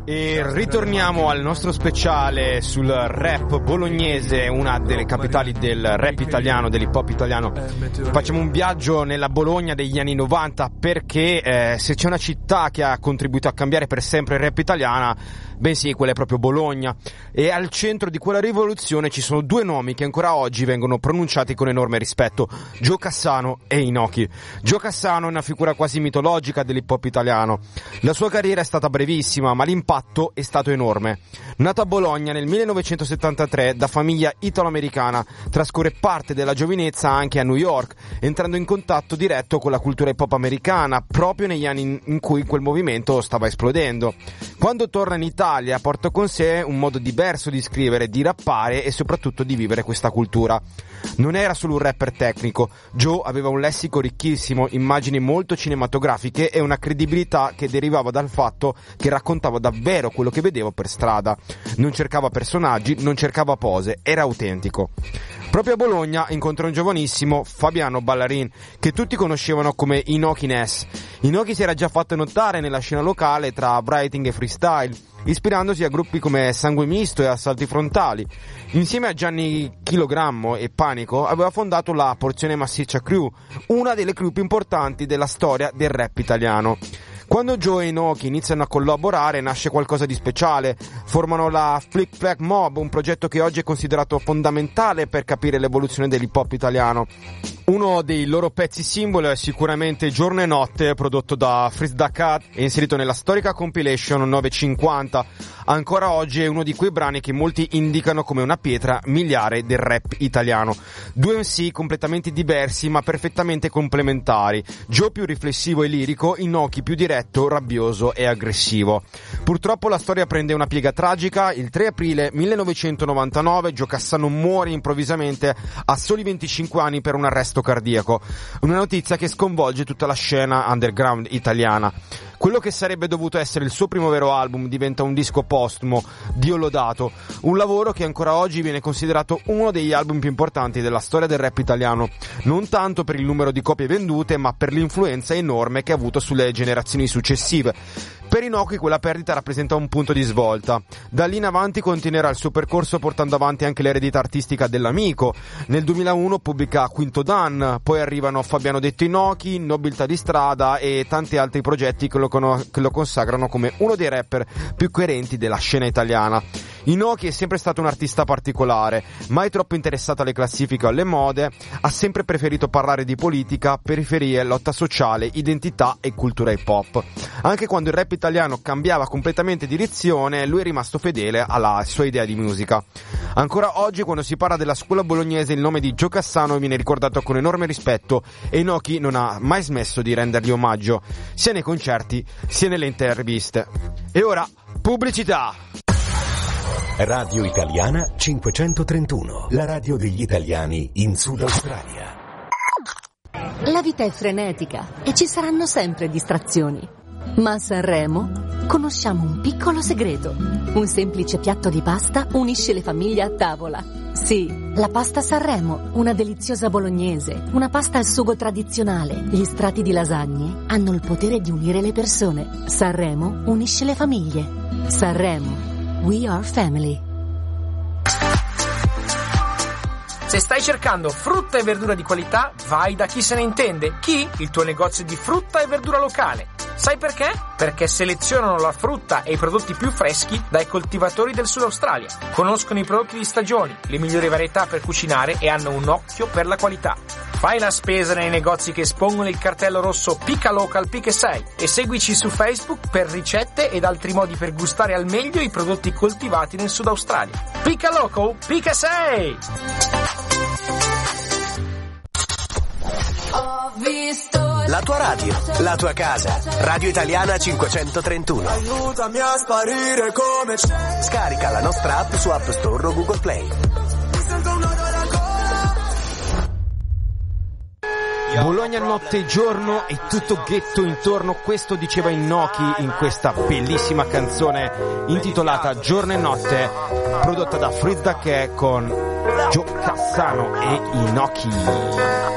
E ritorniamo al nostro speciale sul rap bolognese, una delle capitali del rap italiano, dell'hip hop italiano. Facciamo un viaggio nella Bologna degli anni 90 perché se c'è una città che ha contribuito a cambiare per sempre il rap italiana, bensì quella è proprio Bologna. E al centro di quella rivoluzione ci sono due nomi che ancora oggi vengono pronunciati con enorme rispetto: Joe Cassano e Inoki. Joe Cassano è una figura quasi mitologica dell'hip hop italiano. La sua carriera è stata brevissima, ma l'impatto è stato enorme. Nato a Bologna nel 1973 da famiglia italo-americana, trascorre parte della giovinezza anche a New York, entrando in contatto diretto con la cultura hip hop americana proprio negli anni in cui quel movimento stava esplodendo. Quando torna in Italia porta con sé un modo diverso di scrivere, di rappare e soprattutto di vivere questa cultura. Non era solo un rapper tecnico, Joe aveva un lessico ricchissimo, immagini molto cinematografiche e una credibilità che derivava dal fatto che raccontava davvero quello che vedevo per strada. Non cercava personaggi, non cercava pose, era autentico. Proprio a Bologna incontrò un giovanissimo Fabiano Ballarin, che tutti conoscevano come Inoki Ness. Inoki si era già fatto notare nella scena locale tra writing e freestyle, ispirandosi a gruppi come Sangue Misto e Assalti Frontali. Insieme a Gianni Chilogrammo e Panico aveva fondato la Porzione Massiccia Crew, una delle crew più importanti della storia del rap italiano. Quando Joe e Inoki iniziano a collaborare nasce qualcosa di speciale, formano la Flick Flack Mob, un progetto che oggi è considerato fondamentale per capire l'evoluzione dell'hip hop italiano. Uno dei loro pezzi simbolo è sicuramente Giorno e Notte, prodotto da Freeze Da Cat e inserito nella storica compilation 950. Ancora oggi è uno di quei brani che molti indicano come una pietra miliare del rap italiano. Due MC completamente diversi ma perfettamente complementari. Joe più riflessivo e lirico, Inoki più diretto, rabbioso e aggressivo. Purtroppo la storia prende una piega tragica. Il 3 aprile 1999 Joe Cassano muore improvvisamente a soli 25 anni per un arresto cardiaco. Una notizia che sconvolge tutta la scena underground italiana. Quello che sarebbe dovuto essere il suo primo vero album diventa un disco postumo, Dio lodato, un lavoro che ancora oggi viene considerato uno degli album più importanti della storia del rap italiano, non tanto per il numero di copie vendute, ma per l'influenza enorme che ha avuto sulle generazioni successive. Per Inoki quella perdita rappresenta un punto di svolta. Da lì in avanti continuerà il suo percorso portando avanti anche l'eredità artistica dell'amico. Nel 2001 pubblica Quinto Dan, poi arrivano Fabiano Detto Inoki, Nobiltà di Strada e tanti altri progetti che lo consacrano come uno dei rapper più coerenti della scena italiana. Inoki è sempre stato un artista particolare, mai troppo interessato alle classifiche o alle mode, ha sempre preferito parlare di politica, periferie, lotta sociale, identità e cultura hip hop. Anche quando il rap italiano cambiava completamente direzione, lui è rimasto fedele alla sua idea di musica. Ancora oggi, quando si parla della scuola bolognese, il nome di Joe Cassano viene ricordato con enorme rispetto e Inoki non ha mai smesso di rendergli omaggio, sia nei concerti sia nelle interviste. E ora, pubblicità! Radio Italiana 531, la radio degli italiani in Sud Australia. La vita è frenetica e ci saranno sempre distrazioni. Ma a Sanremo conosciamo un piccolo segreto. Un semplice piatto di pasta unisce le famiglie a tavola. Sì, la pasta Sanremo, una deliziosa bolognese, una pasta al sugo tradizionale. Gli strati di lasagne hanno il potere di unire le persone. Sanremo unisce le famiglie. Sanremo, we are family. Se stai cercando frutta e verdura di qualità, vai da Chi se ne intende. Chi? Il tuo negozio di frutta e verdura locale. Sai perché? Perché selezionano la frutta e i prodotti più freschi dai coltivatori del Sud Australia. Conoscono i prodotti di stagione, le migliori varietà per cucinare e hanno un occhio per la qualità. Fai la spesa nei negozi che espongono il cartello rosso Pica Local Piche 6 e seguici su Facebook per ricette ed altri modi per gustare al meglio i prodotti coltivati nel Sud Australia. Pica Local Piche 6! La tua radio, la tua casa. Radio Italiana 531. Aiutami a sparire come c'è. Scarica la nostra app su App Store o Google Play. Bologna notte e giorno e tutto ghetto intorno, questo diceva Inoki in questa bellissima canzone intitolata Giorno e Notte, prodotta da Freeze Da Cat con Joe Cassano e Inoki.